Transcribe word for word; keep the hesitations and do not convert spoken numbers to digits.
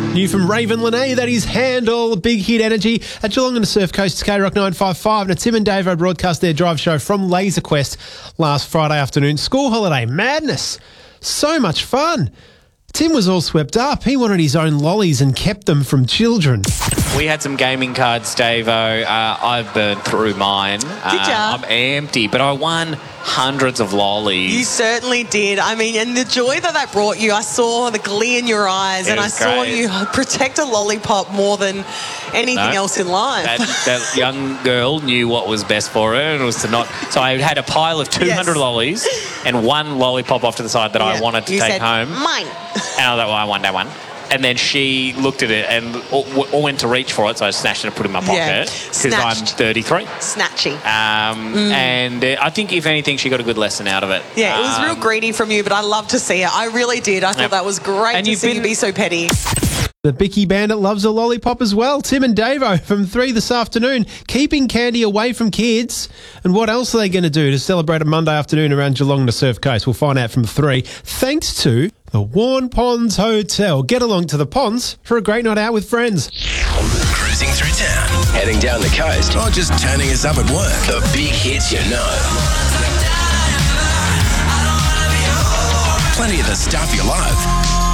New from Raven Lene, that is Handle, Big Hit Energy. At Geelong and the Surf Coast, it's K-Rock nine five five. And Tim and Davo broadcast their drive show from Laser Quest last Friday afternoon. School holiday madness. So much fun. Tim was all swept up. He wanted his own lollies and kept them from children. We had some gaming cards, Davo. Uh, I've burned through mine. Did uh, ya? I'm empty, but I won hundreds of lollies. You certainly did. I mean, and the joy that that brought you, I saw the glee in your eyes, It and I was saw great. you protect a lollipop more than anything No, else in life. That, that young girl knew what was best for her, and it was to not. So I had a pile of two hundred Yes. lollies and one lollipop off to the side that I Yeah. wanted to You take said, home. Mine. And I was like, well, I want that one. And then she looked at it and all, all went to reach for it, so I snatched it and put it in my Yeah. pocket because I'm Snatched. thirty-three. Snatchy. Um, And uh, I think, if anything, she got a good lesson out of it. Yeah, it was real Um, greedy from you, but I love to see it. I really did. I thought Yep. that was great And to you've see you been- be so petty. The Bicky Bandit loves a lollipop as well. Tim and Davo from three this afternoon, keeping candy away from kids. And what else are they going to do to celebrate a Monday afternoon around Geelong and the Surf Coast? We'll find out from three, thanks to the Warn Ponds Hotel. Get along to the Ponds for a great night out with friends. Cruising through town, heading down the coast, or just turning us up at work. The big hits you know. Plenty of the stuff you love.